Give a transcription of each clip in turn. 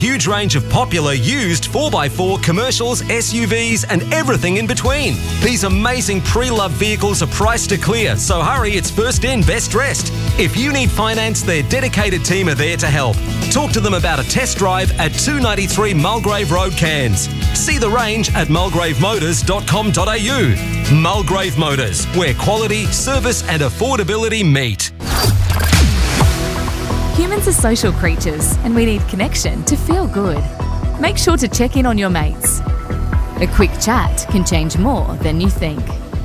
Huge range of popular used 4x4 commercials, SUVs and everything in between. These amazing pre-loved vehicles are priced to clear, so hurry, it's first in, best dressed. If you need finance, their dedicated team are there to help. Talk to them about a test drive at 293 Mulgrave Road, Cairns. See the range at mulgravemotors.com.au. Mulgrave Motors, where quality, service and affordability meet. Humans are social creatures and we need connection to feel good. Make sure to check in on your mates. A quick chat can change more than you think.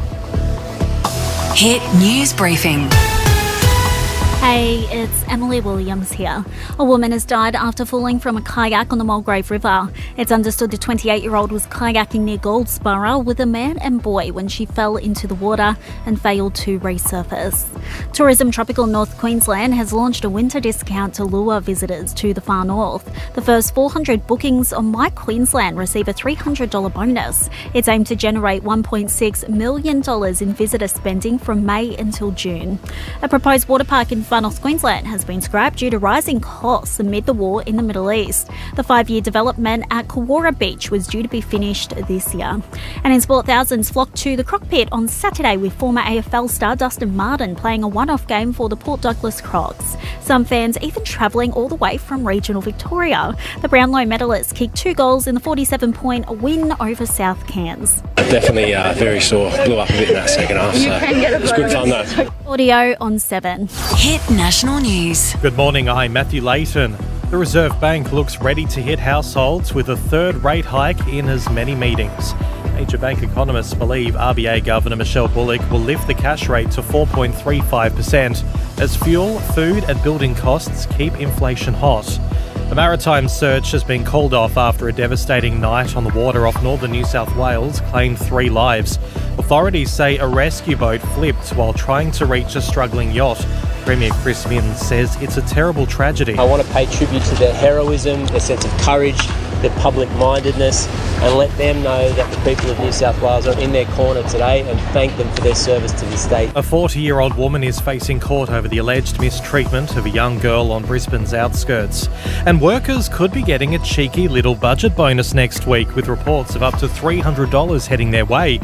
Hit News Briefing. Hey, it's Emily Williams here. A woman has died after falling from a kayak on the Mulgrave River. It's understood the 28-year-old was kayaking near Goldsborough with a man and boy when she fell into the water and failed to resurface. Tourism Tropical North Queensland has launched a winter discount to lure visitors to the far north. The first 400 bookings on My Queensland receive a $300 bonus. It's aimed to generate $1.6 million in visitor spending from May until June. A proposed water park in Far North Queensland has been scrapped due to rising costs amid the war in the Middle East. The 5-year development at Kawara Beach was due to be finished this year. And in sport, thousands flocked to the Croc Pit on Saturday with former AFL star Dustin Martin playing a one-off game for the Port Douglas Crocs. Some fans even travelling all the way from regional Victoria. The Brownlow medalists kicked 2 goals in the 47-point win over South Cairns. Definitely very sore. Blew up a bit in that second half, so it was good fun though. Audio on 7. Hit National News. Good morning, I'm Matthew Layton. The Reserve Bank looks ready to hit households with a third rate hike in as many meetings. Major bank economists believe RBA Governor Michelle Bullock will lift the cash rate to 4.35% as fuel, food and building costs keep inflation hot. The maritime search has been called off after a devastating night on the water off northern New South Wales claimed 3 lives. Authorities say a rescue boat flipped while trying to reach a struggling yacht. Premier Chris Minns says it's a terrible tragedy. I want to pay tribute to their heroism, their sense of courage, their public-mindedness, and let them know that the people of New South Wales are in their corner today and thank them for their service to the state. A 40-year-old woman is facing court over the alleged mistreatment of a young girl on Brisbane's outskirts. And workers could be getting a cheeky little budget bonus next week with reports of up to $300 heading their way.